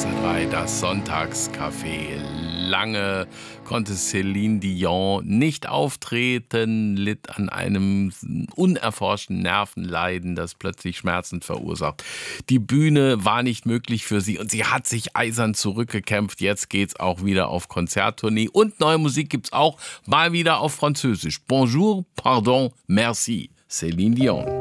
SR3, das Sonntagscafé. Lange konnte Céline Dion nicht auftreten, litt an einem unerforschten Nervenleiden, das plötzlich Schmerzen verursacht. Die Bühne war nicht möglich für sie und sie hat sich eisern zurückgekämpft. Jetzt geht's auch wieder auf Konzerttournee und neue Musik gibt's auch mal wieder auf Französisch. Bonjour, pardon, merci, Céline Dion.